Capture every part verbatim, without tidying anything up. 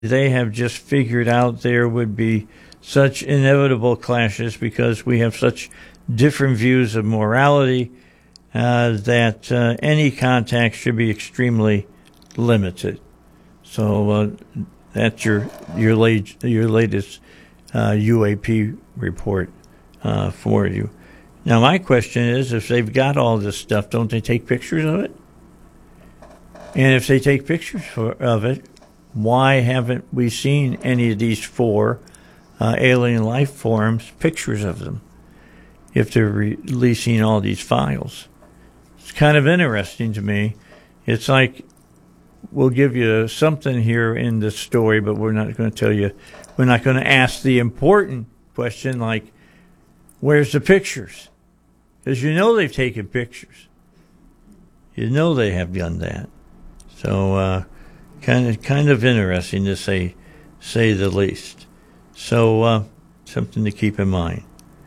they have just figured out there would be such inevitable clashes because we have such different views of morality uh, that uh, any contact should be extremely limited. So uh, that's your your late your latest uh, U A P report uh, for you. Now my question is, if they've got all this stuff, don't they take pictures of it? And if they take pictures for, of it, why haven't we seen any of these four uh, alien life forms, pictures of them, if they're releasing all these files? It's kind of interesting to me. It's like, we'll give you something here in the story, but we're not going to tell you, we're not going to ask the important question like, where's the pictures? Because you know they've taken pictures. You know they have done that. So, uh, kind of, kind of interesting to say, say the least. So, uh, something to keep in mind.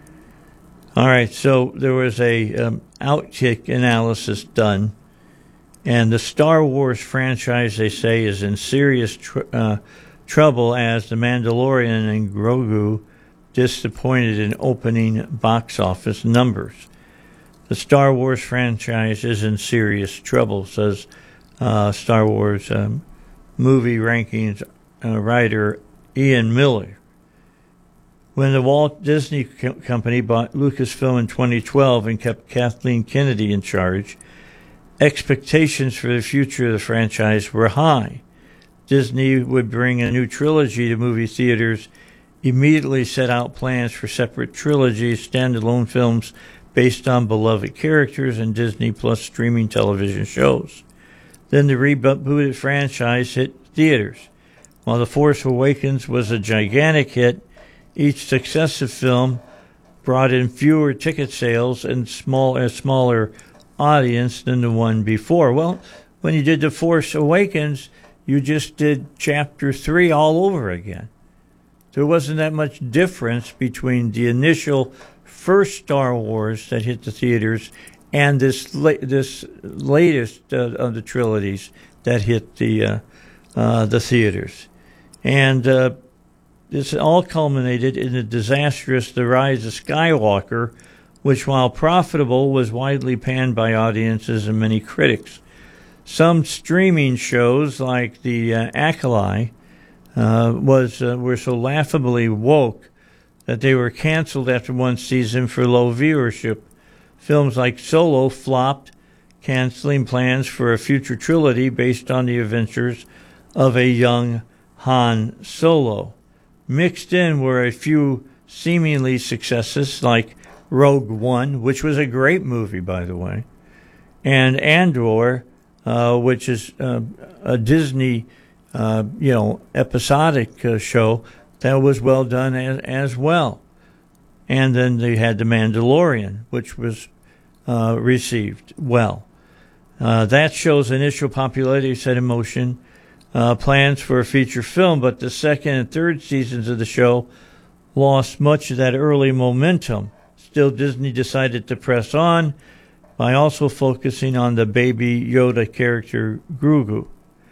All right. So there was a um, Outkick analysis done, and the Star Wars franchise, they say, is in serious tr- uh, trouble as The Mandalorian and Grogu disappointed in opening box office numbers. The Star Wars franchise is in serious trouble, says uh, Star Wars um, movie rankings uh, writer Ian Miller. When the Walt Disney Co- Company bought Lucasfilm in twenty twelve and kept Kathleen Kennedy in charge, expectations for the future of the franchise were high. Disney would bring a new trilogy to movie theaters, immediately set out plans for separate trilogies, standalone films based on beloved characters, and Disney Plus streaming television shows. Then the rebooted franchise hit theaters. While The Force Awakens was a gigantic hit, each successive film brought in fewer ticket sales and small, a smaller audience than the one before. Well, when you did The Force Awakens, you just did Chapter three all over again. There wasn't that much difference between the initial first Star Wars that hit the theaters and this la- this latest uh, of the trilogies that hit the uh, uh, the theaters. And uh, this all culminated in the disastrous The Rise of Skywalker, which, while profitable, was widely panned by audiences and many critics. Some streaming shows, like the uh, Acolyte, uh, was uh, were so laughably woke that they were canceled after one season for low viewership. Films like Solo flopped, canceling plans for a future trilogy based on the adventures of a young Han Solo. Mixed in were a few seemingly successes like Rogue One, which was a great movie, by the way, and Andor, uh, which is uh, a Disney, uh, you know, episodic uh, show that was well done as, as well. And then they had The Mandalorian, which was uh, received well. Uh, that show's initial popularity set in motion uh, plans for a feature film, but the second and third seasons of the show lost much of that early momentum. Still, Disney decided to press on by also focusing on the Baby Yoda character Grogu.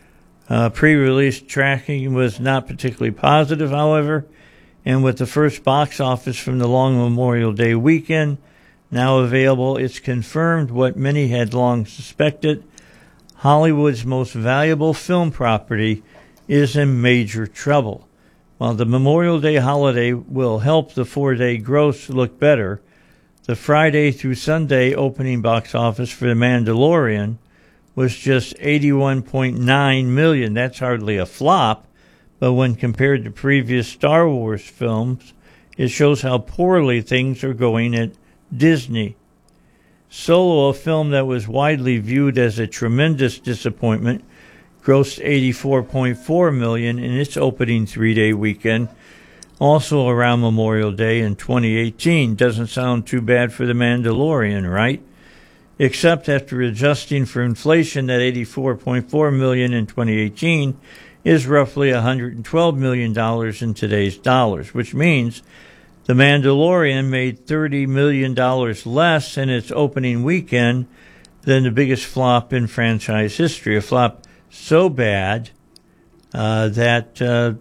Uh, pre-release tracking was not particularly positive, however, and with the first box office from the long Memorial Day weekend now available, it's confirmed what many had long suspected. Hollywood's most valuable film property is in major trouble. While the Memorial Day holiday will help the four-day gross look better, the Friday through Sunday opening box office for The Mandalorian was just eighty-one point nine million dollars. That's hardly a flop, but when compared to previous Star Wars films, it shows how poorly things are going at Disney. Solo, a film that was widely viewed as a tremendous disappointment, grossed eighty-four point four million dollars in its opening three-day weekend, also around Memorial Day in twenty eighteen. Doesn't sound too bad for The Mandalorian, right? Except after adjusting for inflation, that eighty-four point four million dollars in twenty eighteen is roughly one hundred twelve million dollars in today's dollars, which means The Mandalorian made thirty million dollars less in its opening weekend than the biggest flop in franchise history. A flop so bad uh, that uh,